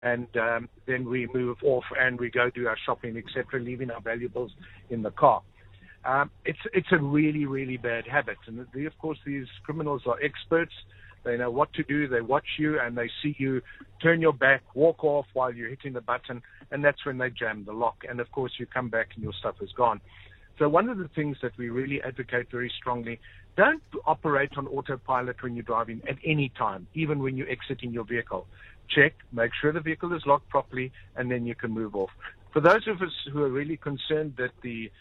and then we move off and we go do our shopping, etc., leaving our valuables in the car. It's a really, really bad habit. And of course, these criminals are experts. They know what to do. They watch you and they see you turn your back, walk off while you're hitting the button, and that's when they jam the lock. And of course, you come back and your stuff is gone. So one of the things that we really advocate very strongly, don't operate on autopilot when you're driving at any time, even when you're exiting your vehicle. Check, make sure the vehicle is locked properly, and then you can move off. For those of us who are really concerned that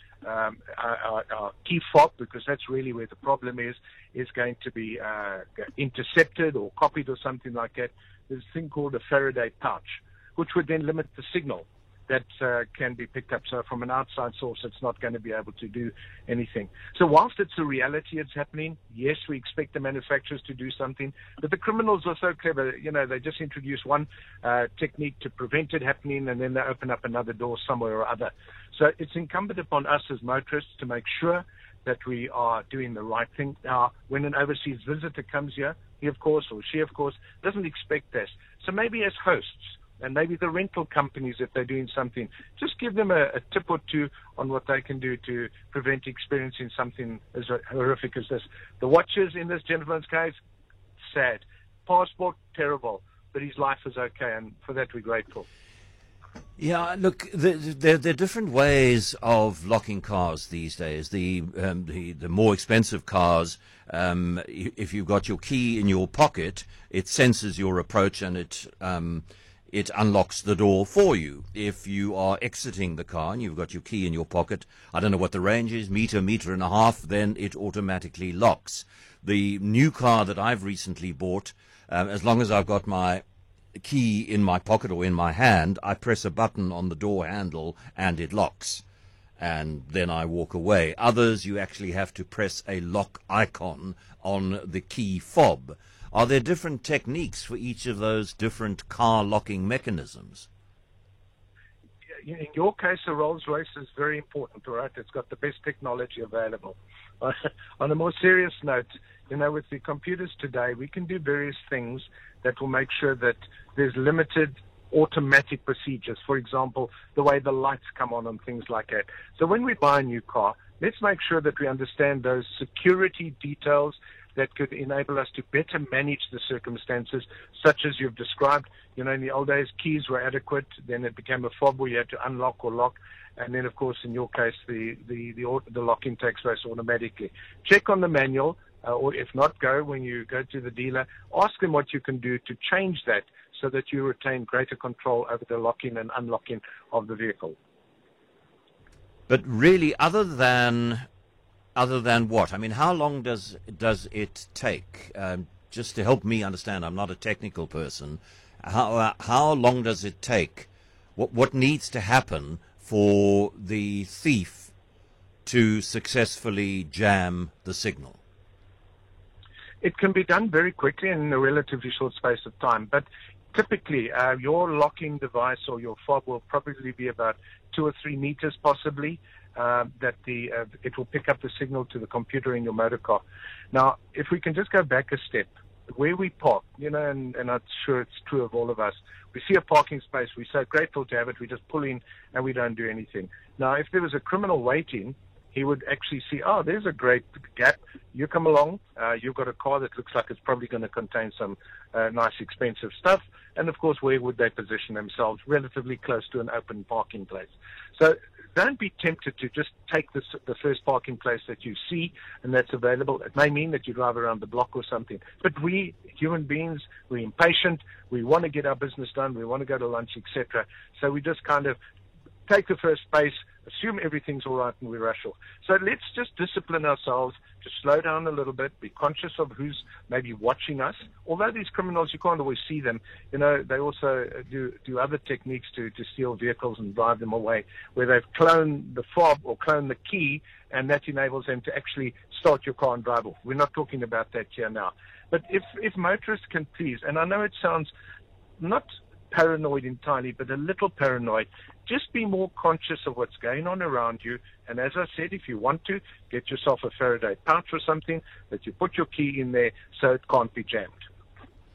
our key fob, because that's really where the problem is going to be intercepted or copied or something like that, there's a thing called a Faraday pouch, which would then limit the signal that can be picked up. So from an outside source, it's not going to be able to do anything. So whilst it's a reality, it's happening, yes, we expect the manufacturers to do something, but the criminals are so clever, they just introduce one technique to prevent it happening, and then they open up another door somewhere or other. So it's incumbent upon us as motorists to make sure that we are doing the right thing. Now, when an overseas visitor comes here, he, of course, or she, of course, doesn't expect this. So maybe as hosts, and maybe the rental companies, if they're doing something, just give them a tip or two on what they can do to prevent experiencing something as horrific as this. The watches in this gentleman's case, sad. Passport, terrible. But his life is okay, and for that we're grateful. Yeah, look, there are different ways of locking cars these days. The more expensive cars, if you've got your key in your pocket, it senses your approach and it unlocks the door for you. If you are exiting the car and you've got your key in your pocket, I don't know what the range is, meter and a half, then it automatically locks. The new car that I've recently bought, as long as I've got my key in my pocket or in my hand, I press a button on the door handle and it locks. And then I walk away. Others, you actually have to press a lock icon on the key fob. Are there different techniques for each of those different car locking mechanisms? In your case, a Rolls-Royce is very important, all right? It's got the best technology available. On a more serious note, with the computers today, we can do various things that will make sure that there's limited automatic procedures. For example, the way the lights come on and things like that. So when we buy a new car, let's make sure that we understand those security details that could enable us to better manage the circumstances, such as you've described. In the old days, keys were adequate. Then it became a fob where you had to unlock or lock. And then, of course, in your case, the locking takes place automatically. Check on the manual, or if not, when you go to the dealer, ask them what you can do to change that so that you retain greater control over the locking and unlocking of the vehicle. But really, other than what? I mean, how long does it take? Just to help me understand, I'm not a technical person. How long does it take? What needs to happen for the thief to successfully jam the signal? It can be done very quickly in a relatively short space of time, but typically your locking device or your fob will probably be about 2 or 3 meters possibly. That it will pick up the signal to the computer in your motor car. Now, if we can just go back a step, where we park, and I'm sure it's true of all of us, we see a parking space, we're so grateful to have it, we just pull in and we don't do anything. Now, if there was a criminal waiting, he would actually see, there's a great gap. You come along, you've got a car that looks like it's probably going to contain some nice expensive stuff. And of course, where would they position themselves? Relatively close to an open parking place. So don't be tempted to just take the first parking place that you see and that's available. It may mean that you drive around the block or something. But we, human beings, we're impatient. We want to get our business done. We want to go to lunch, etc. So we just kind of take the first space, assume everything's all right, and we rush off. So let's just discipline ourselves to slow down a little bit, be conscious of who's maybe watching us. Although these criminals, you can't always see them, they also do other techniques to steal vehicles and drive them away, where they've cloned the fob or cloned the key, and that enables them to actually start your car and drive off. We're not talking about that here now. But if motorists can please, and I know it sounds not paranoid entirely, but a little paranoid, just be more conscious of what's going on around you. And as I said, if you want to, get yourself a Faraday pouch or something that you put your key in there so it can't be jammed.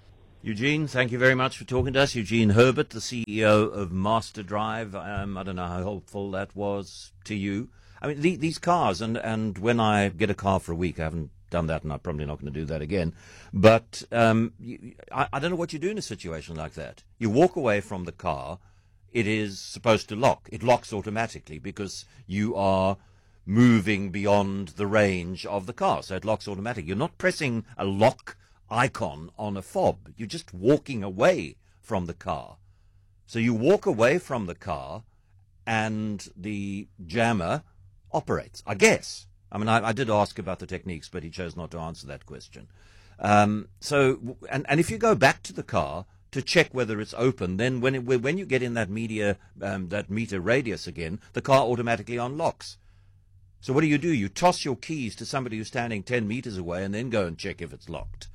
Eugene, thank you very much for talking to us. Eugene Herbert, the CEO of Master Drive. I don't know how helpful that was to you. I mean, these cars, and when I get a car for a week, I haven't done that, and I'm probably not going to do that again. But I don't know what you do in a situation like that. You walk away from the car. It is supposed to lock. It locks automatically because you are moving beyond the range of the car. So it locks automatically. You're not pressing a lock icon on a fob. You're just walking away from the car. So you walk away from the car and the jammer operates, I guess. I mean, I did ask about the techniques, but he chose not to answer that question. And if you go back to the car to check whether it's open, then when you get in that meter radius again, the car automatically unlocks. So what do? You toss your keys to somebody who's standing 10 meters away and then go and check if it's locked.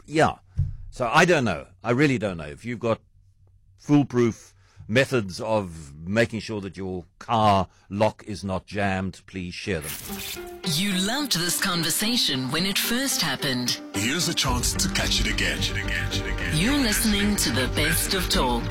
So I don't know. I really don't know. If you've got foolproof methods of making sure that your car lock is not jammed, please share them. You loved this conversation when it first happened. Here's a chance to catch it again. You're listening to the best of talk.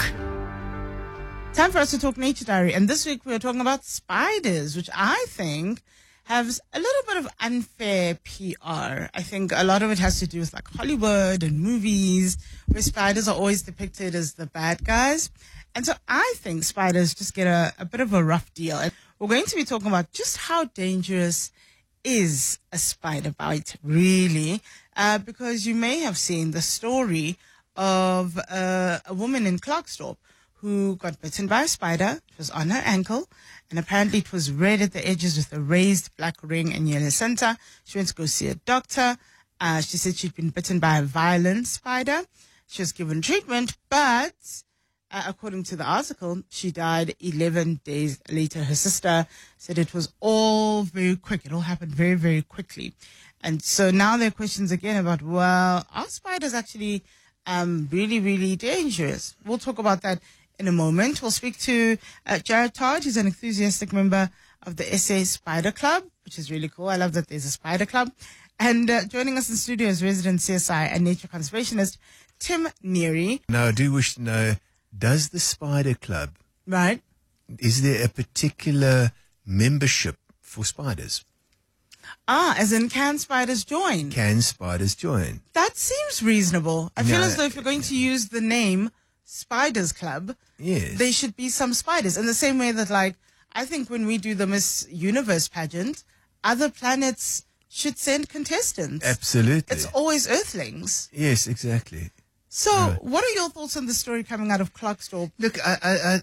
Time for us to talk Nature Diary. And this week we're talking about spiders, which I think has a little bit of unfair PR. I think a lot of it has to do with like Hollywood and movies, where spiders are always depicted as the bad guys. And so I think spiders just get a bit of a rough deal. And we're going to be talking about just how dangerous is a spider bite, really, because you may have seen the story of a woman in Klerksdorp who got bitten by a spider. It was on her ankle, and apparently it was red at the edges with a raised black ring and yellow center. She went to go see a doctor. She said she'd been bitten by a violent spider. She was given treatment, but according to the article, she died 11 days later. Her sister said it was all very quick. It all happened very, very quickly. And so now there are questions again about, well, are spiders actually really, really dangerous? We'll talk about that in a moment. We'll speak to Jared Todd, who's an enthusiastic member of the SA Spider Club, which is really cool. I love that there's a spider club. And joining us in studio is resident CSI and nature conservationist Tim Neary. Now, I do wish to know, does the Spider Club, Right. is there a particular membership for spiders? As in, can spiders join? Can spiders join? That seems reasonable. I feel No. as though if you're going to use the name Spiders Club, Yes. there should be some spiders. In the same way that, like, I think when we do the Miss Universe pageant, other planets should send contestants. Absolutely. It's always Earthlings. Yes, exactly. So, what are your thoughts on the story coming out of Klerksdorp? Look, I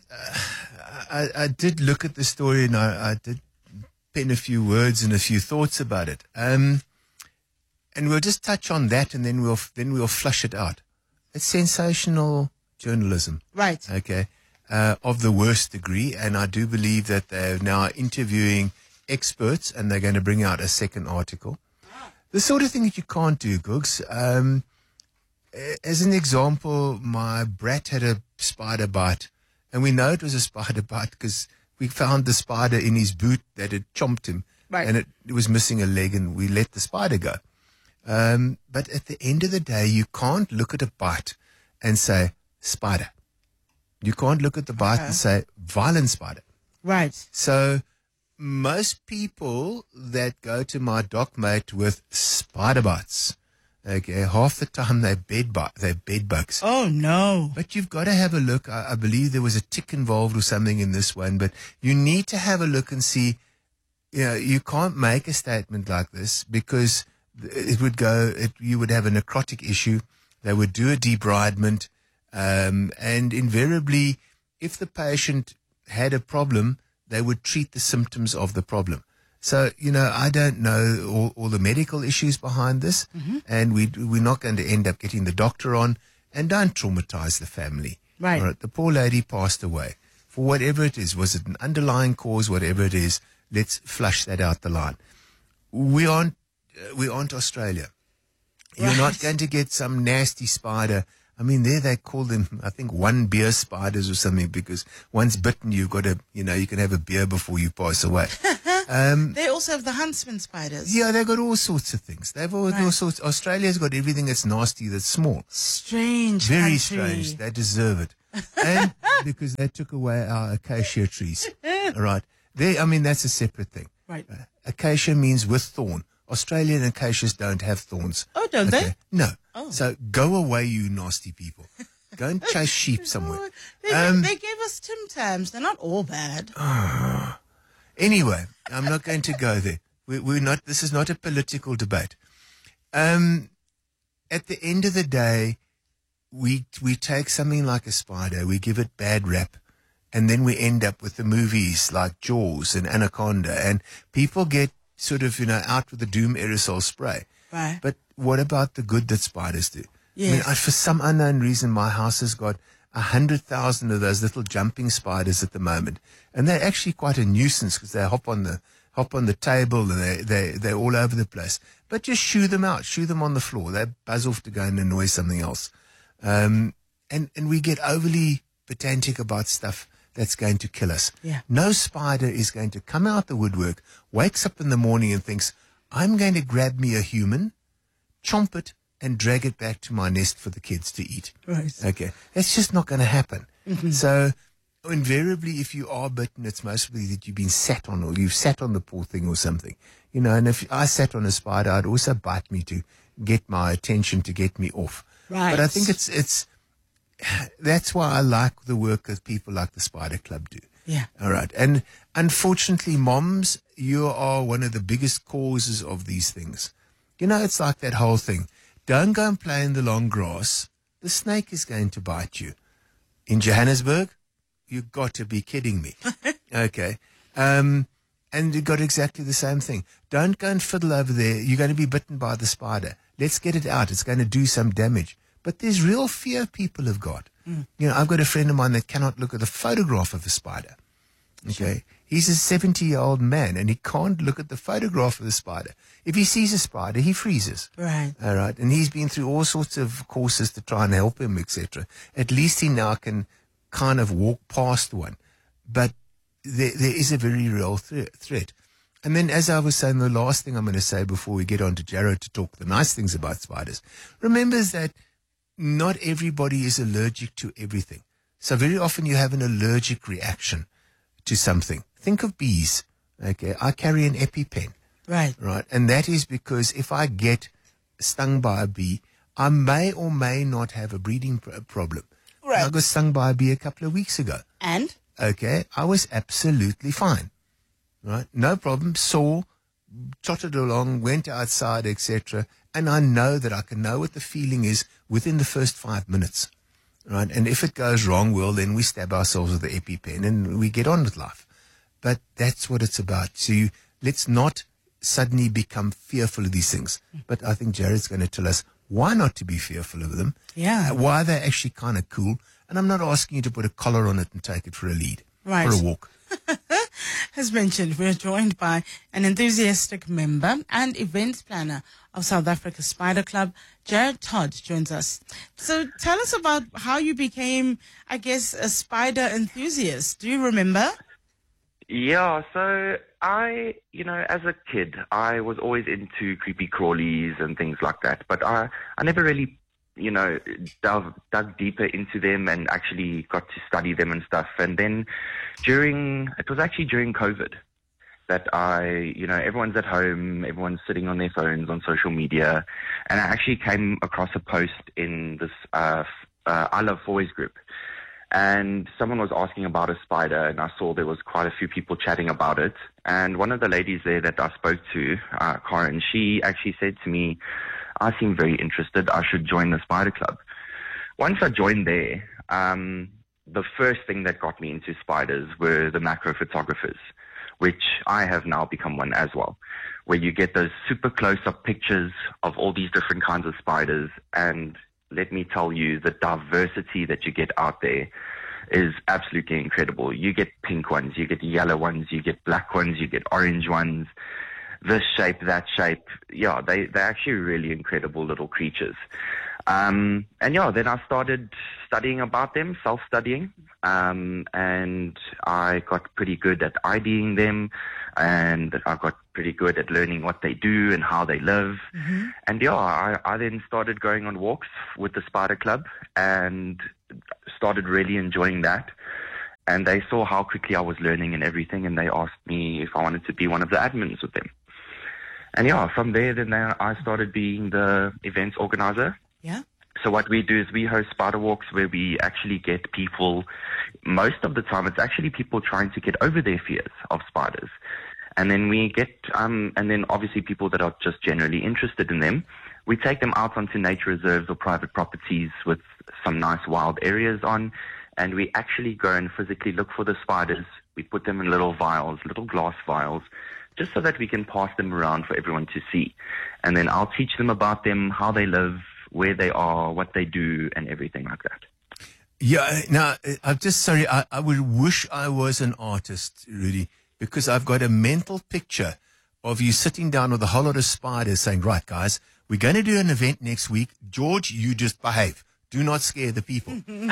did look at the story, and I did pen a few words and a few thoughts about it. And we'll just touch on that, and then we'll flush it out. It's sensational journalism. Right. Okay. Of the worst degree, and I do believe that they're now interviewing experts, and they're going to bring out a second article. The sort of thing that you can't do, Googs. As an example, my brat had a spider bite, and we know it was a spider bite because we found the spider in his boot that had chomped him, Right. and it was missing a leg, and we let the spider go. But at the end of the day, you can't look at a bite and say spider. You can't look at the bite and say violent spider. Right. So most people that go to my doc mate with spider bites, okay, half the time they're bed bugs. Oh, no. But you've got to have a look. I believe there was a tick involved or something in this one, but you need to have a look and see, you can't make a statement like this because you would have a necrotic issue. They would do a debridement, and invariably, if the patient had a problem, they would treat the symptoms of the problem. So, I don't know all the medical issues behind this, and we're not going to end up getting the doctor on, and don't traumatize the family. Right. All right. The poor lady passed away. For whatever it is, was it an underlying cause, whatever it is, let's flush that out the line. We aren't Australia. You're Right. not going to get some nasty spider. I mean, there they call them, I think, 1 beer spiders or something, because once bitten, you've got to, you can have a beer before you pass away. They also have the huntsman spiders. Yeah, they've got all sorts of things. They've all sorts. Australia's got everything that's nasty, that's small. Strange. Very country. strange. They deserve it. And because they took away our acacia trees. All right. That's a separate thing. Right. Acacia means with thorn. Australian acacias don't have thorns. Oh, don't they? No. Oh. So go away, you nasty people. Go and chase sheep somewhere. They gave us Tim Tams. They're not all bad. Anyway, I'm not going to go there. We're not. This is not a political debate. At the end of the day, we take something like a spider, we give it bad rap, and then we end up with the movies like Jaws and Anaconda, and people get sort of out with the doom aerosol spray. Right. But what about the good that spiders do? Yes. For some unknown reason, my house has got 100,000 of those little jumping spiders at the moment, and they're actually quite a nuisance because they hop on the table and they're all over the place. But just shoo them out, shoo them on the floor. They buzz off to go and annoy something else, and we get overly pedantic about stuff that's going to kill us. Yeah. No spider is going to come out the woodwork, wakes up in the morning and thinks, I'm going to grab me a human, chomp it, and drag it back to my nest for the kids to eat. Right. Okay. That's just not going to happen. Mm-hmm. So invariably, if you are bitten, it's mostly that you've been sat on, or you've sat on the poor thing or something. And if I sat on a spider, I'd also bite me to get my attention, to get me off. Right. But I think that's why I like the work that people like the Spider Club do. Yeah. All right. And unfortunately, moms, you are one of the biggest causes of these things. It's like that whole thing. Don't go and play in the long grass. The snake is going to bite you. In Johannesburg, you've got to be kidding me. Okay. And you've got exactly the same thing. Don't go and fiddle over there. You're going to be bitten by the spider. Let's get it out. It's going to do some damage. But there's real fear people have got. I've got a friend of mine that cannot look at a photograph of a spider. Okay. He's a 70-year-old man and he can't look at the photograph of the spider. If he sees a spider, he freezes. Right. All right. And he's been through all sorts of courses to try and help him, etc. At least he now can kind of walk past one. But there is a very real threat. And then, as I was saying, the last thing I'm going to say before we get on to Jared to talk the nice things about spiders, remember that not everybody is allergic to everything. So very often you have an allergic reaction to something. Think of bees. Okay. I carry an EpiPen. Right. Right. And that is because if I get stung by a bee, I may or may not have a breathing problem. Right. I got stung by a bee a couple of weeks ago. And? Okay. I was absolutely fine. Right. No problem. Saw, trotted along, went outside, etc. And I know that I can know what the feeling is within the first 5 minutes. Right. And if it goes wrong, well, then we stab ourselves with the EpiPen and we get on with life. But that's what it's about. So let's not suddenly become fearful of these things. But I think Jared's going to tell us why not to be fearful of them. Yeah. Why they're actually kind of cool. And I'm not asking you to put a collar on it and take it for a lead. Right. For a walk. As mentioned, we're joined by an enthusiastic member and events planner of South Africa Spider Club. Jared Todd joins us. So tell us about how you became, I guess, a spider enthusiast. Do you remember? Yeah, so I, as a kid, I was always into creepy crawlies and things like that, but I never really, dug deeper into them and actually got to study them and stuff. And then it was actually during COVID that everyone's at home, everyone's sitting on their phones on social media, and I actually came across a post in this I Love Boys group. And someone was asking about a spider, and I saw there was quite a few people chatting about it. And one of the ladies there that I spoke to, Karen, she actually said to me, I seem very interested. I should join the Spider Club. Once I joined there, the first thing that got me into spiders were the macro photographers, which I have now become one as well, where you get those super close-up pictures of all these different kinds of spiders. And let me tell you, the diversity that you get out there is absolutely incredible. You get pink ones, you get yellow ones, you get black ones, you get orange ones, this shape, that shape. Yeah, they're actually really incredible little creatures. And yeah, then I started studying about them, self-studying, and I got pretty good at IDing them, and I got pretty good at learning what they do and how they live. And yeah, I then started going on walks with the Spider Club and started really enjoying that. And they saw how quickly I was learning and everything, and they asked me if I wanted to be one of the admins with them. And yeah, from there, then I started being the events organizer. Yeah. So what we do is we host spider walks where we actually get people, most of the time it's actually people trying to get over their fears of spiders. And then we get, and then obviously people that are just generally interested in them. We take them out onto nature reserves or private properties with some nice wild areas on, and we actually go and physically look for the spiders. We put them in little vials, little glass vials, just so that we can pass them around for everyone to see. And then I'll teach them about them, how they live, where they are, what they do, and everything like that. Yeah, now, I'm just sorry, I would wish I was an artist, Rudy, because I've got a mental picture of you sitting down with a whole lot of spiders saying, right, guys, we're going to do an event next week. George, you just behave. Do not scare the people.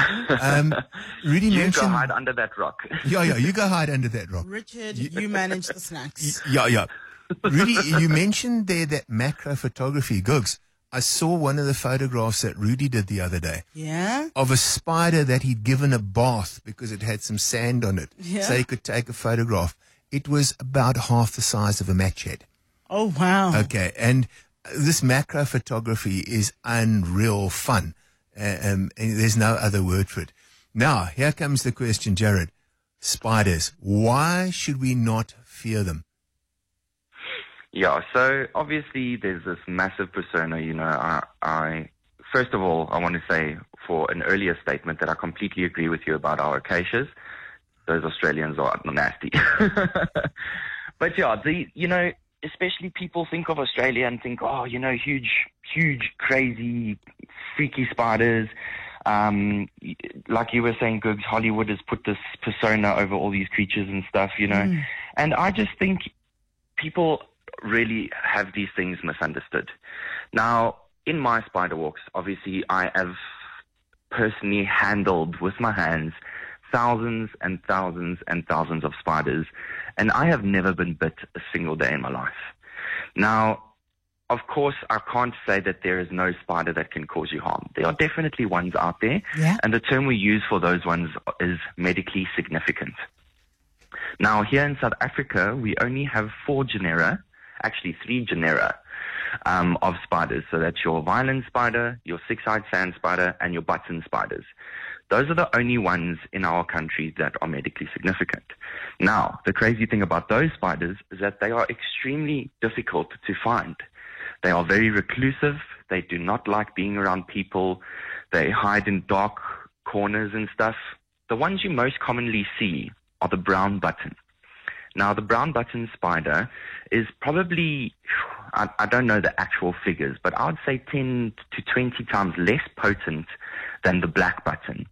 Rudy You mentioned... go hide under that rock. Yeah, you go hide under that rock. Richard, you manage the snacks. Yeah. Rudy, you mentioned there that macro photography. Googs, I saw one of the photographs that Rudy did the other day. Yeah? Of a spider that he'd given a bath because it had some sand on it. Yeah. So he could take a photograph. It was about half the size of a match head. Oh, wow. Okay, and this macro photography is unreal fun. And there's no other word for it. Now, here comes the question, Jared. Spiders, why should we not fear them? Yeah, so obviously there's this massive persona, you know. I first of all, I want to say for an earlier statement that I completely agree with you about our acacias. Those Australians are nasty. But yeah, you know, especially people think of Australia and think, oh, you know, huge, crazy, freaky spiders. Like you were saying, Googs, Hollywood has put this persona over all these creatures and stuff, you know. And I just think people really have these things misunderstood. Now, in my spider walks, obviously I have personally handled with my hands thousands and thousands and thousands of spiders, and I have never been bit a single day in my life. Now, of course, I can't say that there is no spider that can cause you harm. There are definitely ones out there, and the term we use for those ones is medically significant. Now, here in South Africa, we only have 3 genera of spiders. So that's your violet spider, your six-eyed sand spider, and your button spiders. Those are the only ones in our country that are medically significant. Now, the crazy thing about those spiders is that they are extremely difficult to find. They are very reclusive. They do not like being around people. They hide in dark corners and stuff. The ones you most commonly see are the brown button. Now, the brown button spider is probably, I don't know the actual figures, but I would say 10 to 20 times less potent than the black button.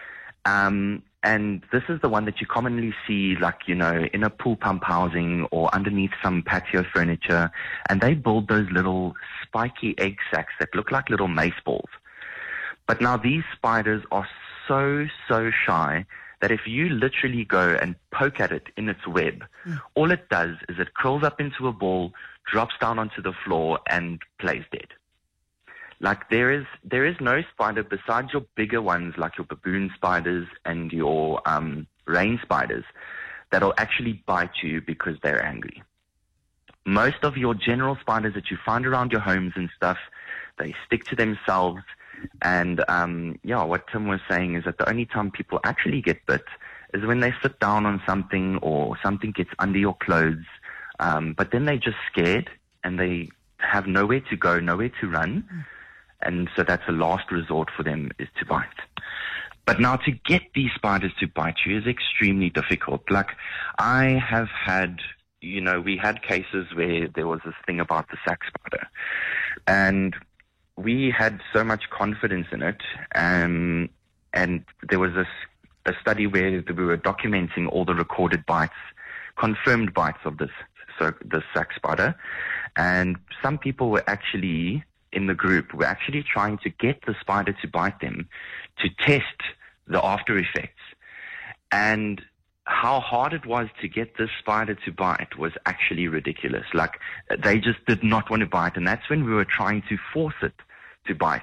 And this is the one that you commonly see, like, you know, in a pool pump housing or underneath some patio furniture. And they build those little spiky egg sacs that look like little mace balls. But now these spiders are so shy that if you literally go and poke at it in its web, all it does is it curls up into a ball, drops down onto the floor, and plays dead. Like there is no spider besides your bigger ones like your baboon spiders and your rain spiders that'll actually bite you because they're angry. Most of your general spiders that you find around your homes and stuff, they stick to themselves. And what Tim was saying is that the only time people actually get bit is when they sit down on something or something gets under your clothes. But then they're just scared and they have nowhere to go, nowhere to run. And so that's a last resort for them, is to bite. But now to get these spiders to bite you is extremely difficult. Like I have had, you know, we had cases where there was this thing about the sac spider. And we had so much confidence in it. And there was a study where we were documenting all the recorded bites, confirmed bites of this sac spider. And some people were actually in the group were actually trying to get the spider to bite them to test the after effects. And how hard it was to get this spider to bite was actually ridiculous. Like, they just did not want to bite, and that's when we were trying to force it to bite.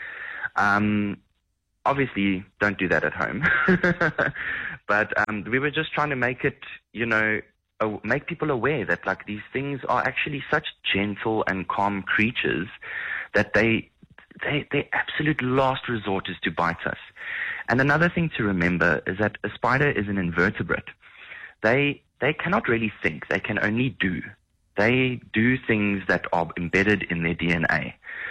Obviously, don't do that at home. But we were just trying to make it, make people aware that, like, these things are actually such gentle and calm creatures that their absolute last resort is to bite us. And another thing to remember is that a spider is an invertebrate. They cannot really think. They can only do. They do things that are embedded in their DNA.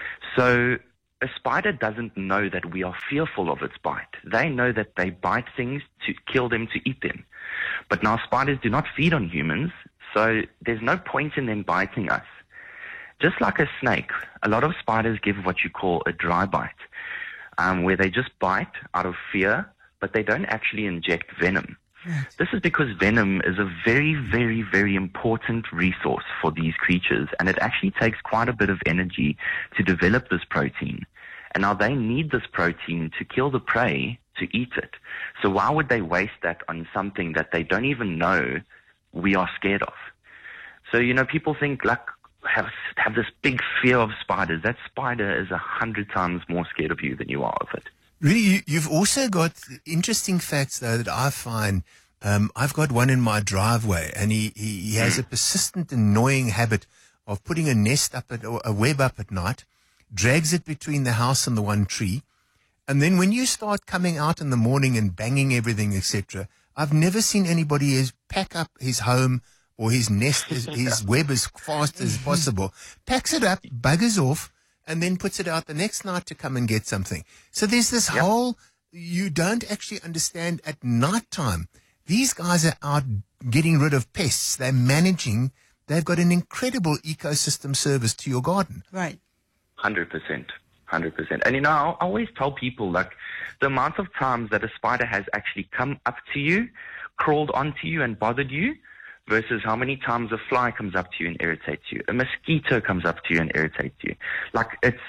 So a spider doesn't know that we are fearful of its bite. They know that they bite things to kill them, to eat them. But now spiders do not feed on humans, so there's no point in them biting us. Just like a snake, a lot of spiders give what you call a dry bite, where they just bite out of fear, but they don't actually inject venom. Right. This is because venom is a very, very, very important resource for these creatures, and it actually takes quite a bit of energy to develop this protein. And now they need this protein to kill the prey to eat it. So why would they waste that on something that they don't even know we are scared of? So, people think, like, have this big fear of spiders. That spider is 100 times more scared of you than you are of it. Really, you've also got interesting facts, though, that I find. I've got one in my driveway, and he has a persistent, annoying habit of putting a web up at night, drags it between the house and the one tree, and then when you start coming out in the morning and banging everything, etc., I've never seen anybody pack up his home or his nest, his web as fast as possible, packs it up, buggers off, and then puts it out the next night to come and get something. So there's this whole, you don't actually understand at nighttime. These guys are out getting rid of pests. They're managing. They've got an incredible ecosystem service to your garden. Right. 100%. 100%. And, I always tell people, like, the amount of times that a spider has actually come up to you, crawled onto you and bothered you, versus how many times a fly comes up to you and irritates you. A mosquito comes up to you and irritates you. Like,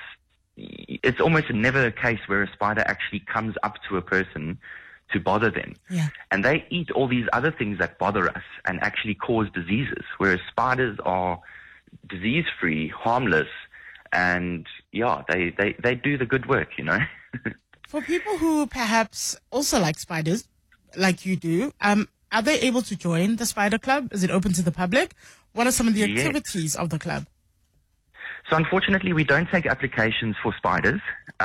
it's almost never a case where a spider actually comes up to a person to bother them. Yeah. And they eat all these other things that bother us and actually cause diseases, whereas spiders are disease-free, harmless, and, they do the good work, For people who perhaps also like spiders, like you do, are they able to join the Spider Club? Is it open to the public? What are some of the activities of the club? So unfortunately, we don't take applications for spiders.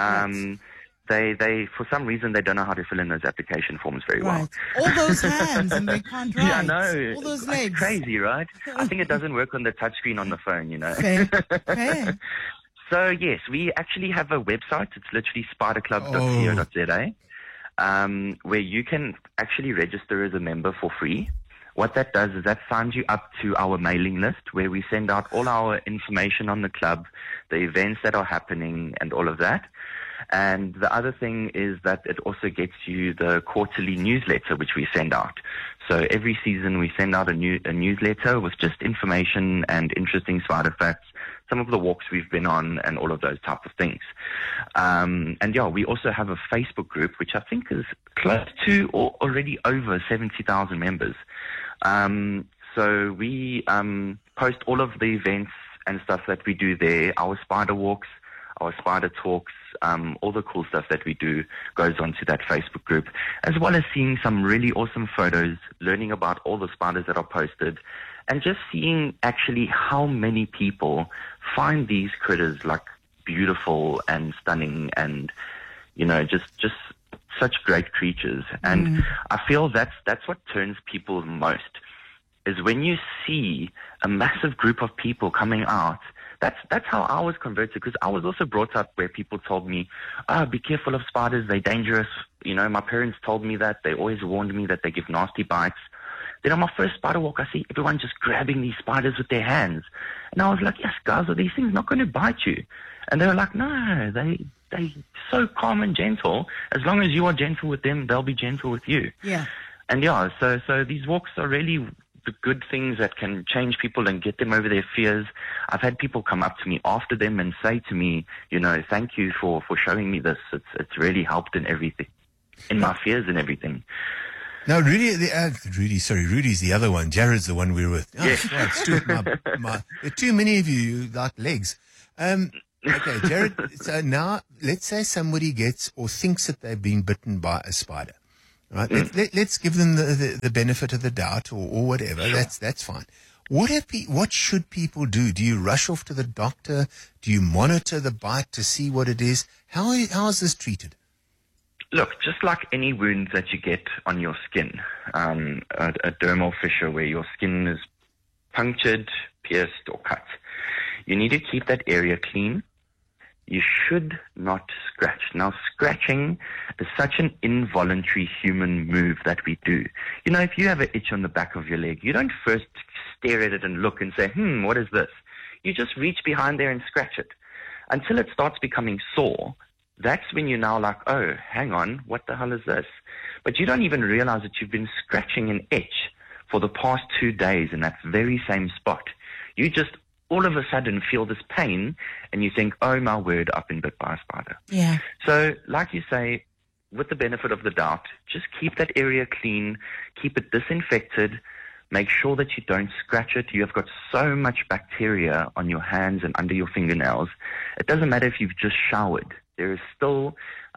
They for some reason, they don't know how to fill in those application forms very well. All those hands and they can't write. Yeah, I know. All those legs. It's crazy, right? I think it doesn't work on the touchscreen on the phone, Fair. So yes, we actually have a website. It's literally spiderclub.co.za, where you can actually register as a member for free. What that does is that signs you up to our mailing list, where we send out all our information on the club, the events that are happening, and all of that. And the other thing is that it also gets you the quarterly newsletter, which we send out. So every season we send out a newsletter with just information and interesting spider facts, some of the walks we've been on, and all of those type of things. We also have a Facebook group, which I think is close to or already over 70,000 members. So we post all of the events and stuff that we do there, our spider walks, our spider talks, all the cool stuff that we do goes onto that Facebook group, as well as seeing some really awesome photos, learning about all the spiders that are posted, and just seeing actually how many people find these critters like beautiful and stunning and, just such great creatures. And I feel that's what turns people most, is when you see a massive group of people coming out. That's how I was converted, because I was also brought up where people told me, be careful of spiders, they're dangerous. My parents told me that. They always warned me that they give nasty bites. Then on my first spider walk, I see everyone just grabbing these spiders with their hands. And I was like, yes, guys, are these things not going to bite you? And they were like, no, they're so calm and gentle. As long as you are gentle with them, they'll be gentle with you. Yeah. And so these walks are really the good things that can change people and get them over their fears. I've had people come up to me after them and say to me, thank you for showing me this. It's really helped in everything, in my fears and everything. Now, Rudy's the other one. Jared's the one we're with. Oh, Yes. right, Stuart, there are too many of you like legs. Okay, Jared, so now let's say somebody gets or thinks that they've been bitten by a spider. Right? Let's give them the benefit of the doubt or whatever. Sure. That's fine. What should people do? Do you rush off to the doctor? Do you monitor the bite to see what it is? How is this treated? Look, just like any wounds that you get on your skin, a dermal fissure where your skin is punctured, pierced, or cut, you need to keep that area clean. You should not scratch. Now, scratching is such an involuntary human move that we do. If you have an itch on the back of your leg, you don't first stare at it and look and say, what is this? You just reach behind there and scratch it until it starts becoming sore. That's when you're now like, oh, hang on, what the hell is this? But you don't even realize that you've been scratching an itch for the past 2 days in that very same spot. You just all of a sudden feel this pain and you think, oh my word, I've been bit by a spider. Yeah. So like you say, with the benefit of the doubt, just keep that area clean, keep it disinfected, make sure that you don't scratch it. You have got so much bacteria on your hands and under your fingernails. It doesn't matter if you've just showered. There is still,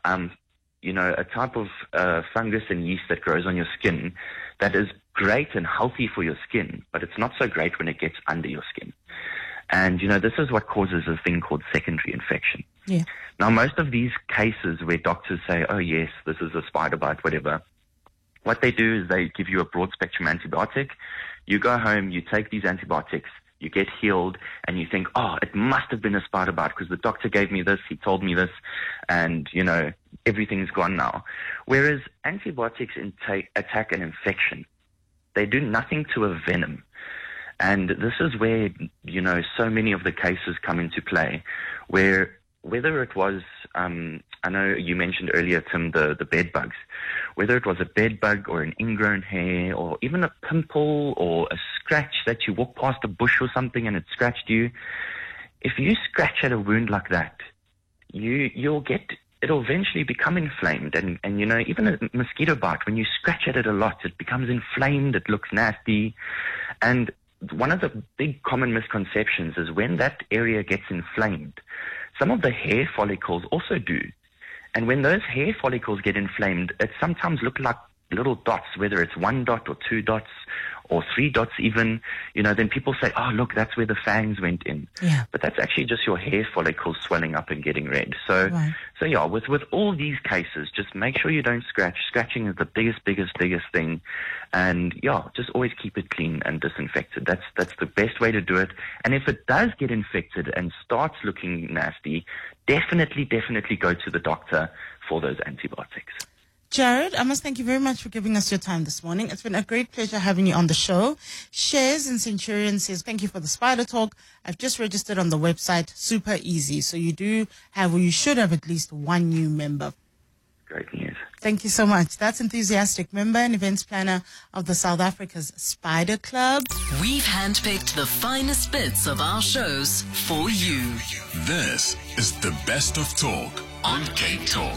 a type of fungus and yeast that grows on your skin that is great and healthy for your skin, but it's not so great when it gets under your skin. And, this is what causes a thing called secondary infection. Yeah. Now, most of these cases where doctors say, oh, yes, this is a spider bite, whatever, what they do is they give you a broad-spectrum antibiotic. You go home, you take these antibiotics, you get healed, and you think, oh, it must have been a spider bite because the doctor gave me this, he told me this, and, everything's gone now. Whereas antibiotics attack an infection. They do nothing to a venom. And this is where, so many of the cases come into play, where whether it was, I know you mentioned earlier, Tim, the bed bugs, whether it was a bed bug or an ingrown hair or even a pimple or a scratch that you walk past a bush or something and it scratched you, if you scratch at a wound like that, it'll eventually become inflamed. And even a mosquito bite, when you scratch at it a lot, it becomes inflamed, it looks nasty. And one of the big common misconceptions is when that area gets inflamed, some of the hair follicles also do. And when those hair follicles get inflamed, it sometimes look like little dots, whether it's 1 dot or 2 dots or 3 dots even, then people say, oh, look, that's where the fangs went in. Yeah. But that's actually just your hair follicles swelling up and getting red. So, Right. so yeah, with all these cases, just make sure you don't scratch. Scratching is the biggest thing. And yeah, just always keep it clean and disinfected. That's the best way to do it. And if it does get infected and starts looking nasty, definitely go to the doctor for those antibiotics. Jared, I must thank you very much for giving us your time this morning. It's been a great pleasure having you on the show. Shares in Centurion says, thank you for the spider talk. I've just registered on the website. Super easy. So you should have at least one new member. Great news. Thank you so much. That's Enthusiastic, member and events planner of the South Africa's Spider Club. We've handpicked the finest bits of our shows for you. This is the best of talk on Cape Talk.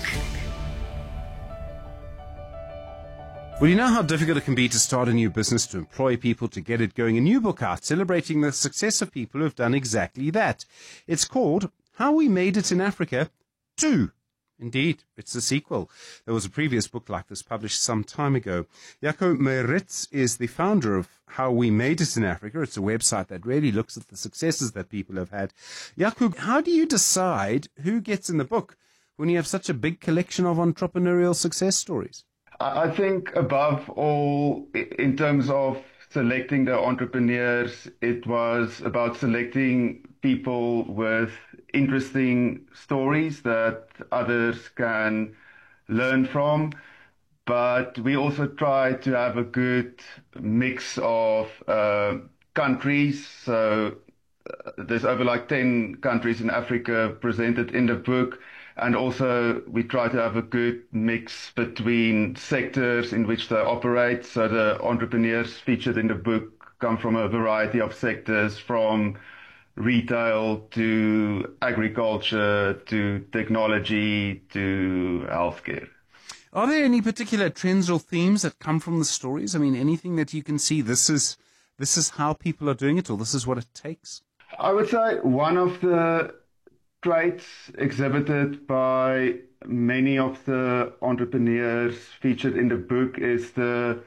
Well, you know how difficult it can be to start a new business, to employ people, to get it going. A new book out celebrating the success of people who have done exactly that. It's called How We Made It in Africa 2. Indeed, it's a sequel. There was a previous book like this published some time ago. Jaco Maritz is the founder of How We Made It in Africa. It's a website that really looks at the successes that people have had. Jaco, how do you decide who gets in the book when you have such a big collection of entrepreneurial success stories? I think above all, in terms of selecting the entrepreneurs, it was about selecting people with interesting stories that others can learn from. But we also try to have a good mix of countries. So there's over like 10 countries in Africa presented in the book. And also we try to have a good mix between sectors in which they operate. So the entrepreneurs featured in the book come from a variety of sectors, from retail to agriculture to technology to healthcare. Are there any particular trends or themes that come from the stories? I mean, anything that you can see, this is how people are doing it, or this is what it takes? I would say one of the traits exhibited by many of the entrepreneurs featured in the book is the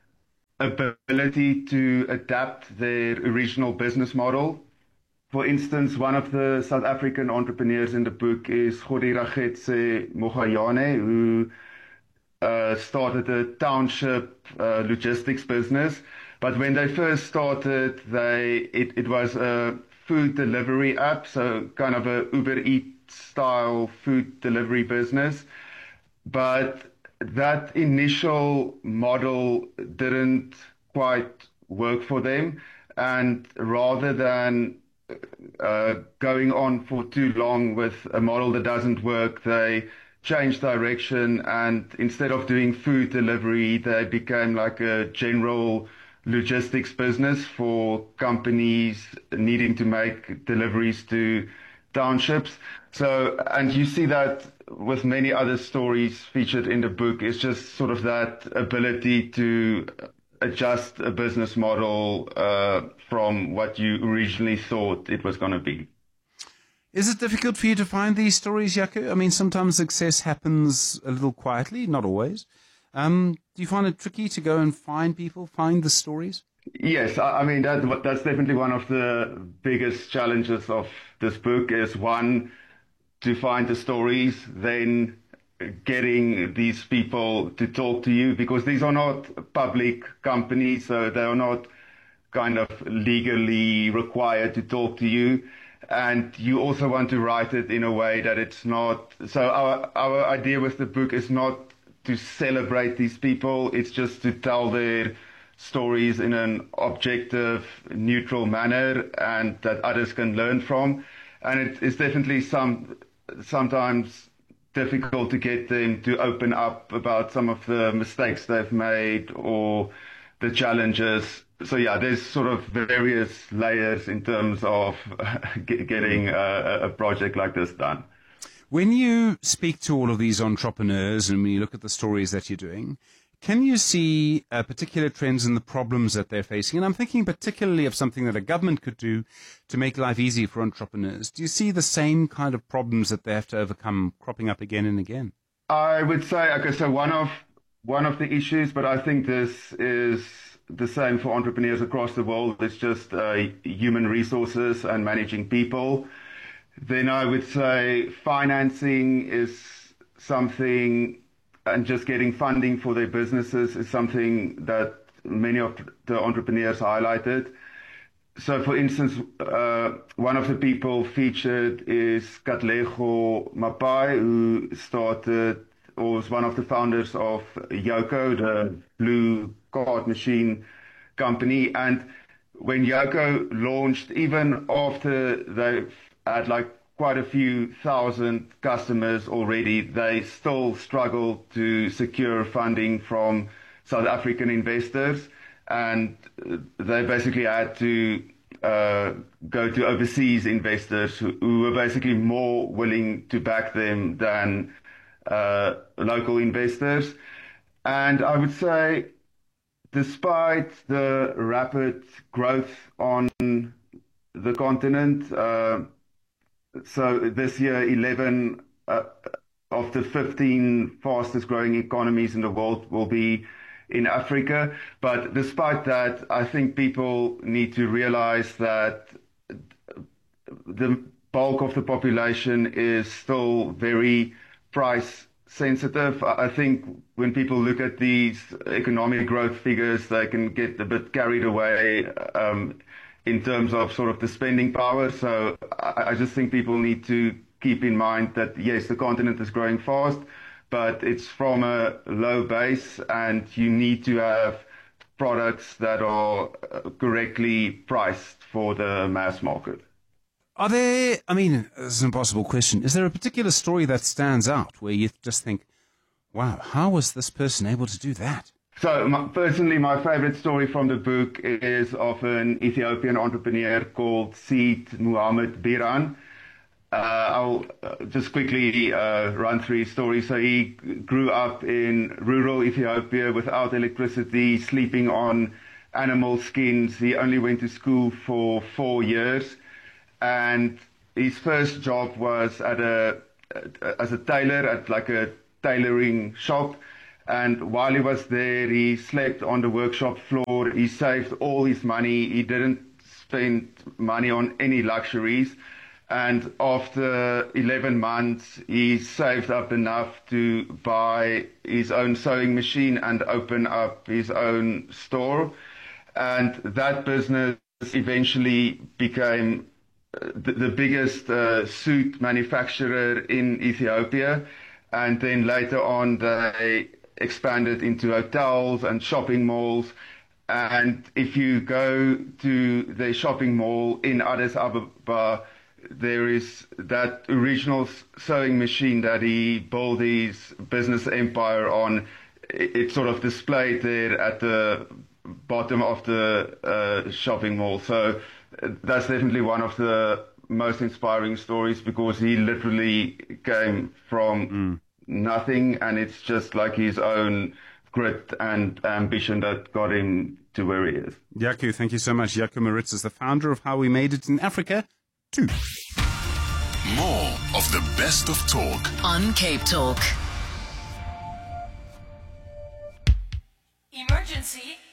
ability to adapt their original business model. For instance, one of the South African entrepreneurs in the book is Godiragetse Mogayane, who started a township logistics business. But when they first started, it was a food delivery app, so kind of a Uber Eats style food delivery business. But that initial model didn't quite work for them. And rather than going on for too long with a model that doesn't work, they changed direction, and instead of doing food delivery, they became like a general logistics business for companies needing to make deliveries to townships. So, and you see that with many other stories featured in the book. It's just sort of that ability to adjust a business model from what you originally thought it was going to be. Is it difficult for you to find these stories, Jaco? I mean, sometimes success happens a little quietly, not always. Do you find it tricky to go and find the stories? Yes, I mean, that's definitely one of the biggest challenges of this book is, one, to find the stories, then getting these people to talk to you, because these are not public companies, so they are not kind of legally required to talk to you. And you also want to write it in a way that it's not... So our idea with the book is not to celebrate these people. It's just to tell their stories in an objective, neutral manner, and that others can learn from. And it's definitely sometimes difficult to get them to open up about some of the mistakes they've made or the challenges. So yeah, there's sort of various layers in terms of getting a project like this done. When you speak to all of these entrepreneurs and when you look at the stories that you're doing, can you see particular trends in the problems that they're facing? And I'm thinking particularly of something that a government could do to make life easy for entrepreneurs. Do you see the same kind of problems that they have to overcome cropping up again and again? I would say, okay, so one of the issues, but I think this is the same for entrepreneurs across the world. It's just human resources and managing people. Then I would say financing is something, and just getting funding for their businesses is something that many of the entrepreneurs highlighted. So, for instance, one of the people featured is Katlego Mapai, who started or was one of the founders of Yoco, the blue card machine company. And when Yoco launched, even after they had like quite a few thousand customers already, they still struggled to secure funding from South African investors. And they basically had to go to overseas investors who were basically more willing to back them than local investors. And I would say, despite the rapid growth on the continent, so this year 11 of the 15 fastest growing economies in the world will be in Africa. But despite that, I think people need to realize that the bulk of the population is still very price sensitive. I think when people look at these economic growth figures, they can get a bit carried away in terms of sort of the spending power. So I just think people need to keep in mind that, yes, the continent is growing fast, but it's from a low base, and you need to have products that are correctly priced for the mass market. Are there, I mean, this is an impossible question. Is there a particular story that stands out where you just think, wow, how was this person able to do that? So personally, my favorite story from the book is of an Ethiopian entrepreneur called Seed Muhammad Biran. I'll just quickly run through his story. So he grew up in rural Ethiopia without electricity, sleeping on animal skins. He only went to school for 4 years, and his first job was as a tailor at like a tailoring shop. And while he was there, he slept on the workshop floor. He saved all his money. He didn't spend money on any luxuries. And after 11 months, he saved up enough to buy his own sewing machine and open up his own store. And that business eventually became the biggest suit manufacturer in Ethiopia. And then later on, they expanded into hotels and shopping malls. And if you go to the shopping mall in Addis Ababa, there is that original sewing machine that he built his business empire on. It's sort of displayed there at the bottom of the shopping mall. So that's definitely one of the most inspiring stories, because he literally came from nothing, and it's just like his own grit and ambition that got him to where he is. Jaco, thank you so much. Jaco Maritz is the founder of How We Made It in Africa 2. More of the best of talk on Cape Talk. Emergency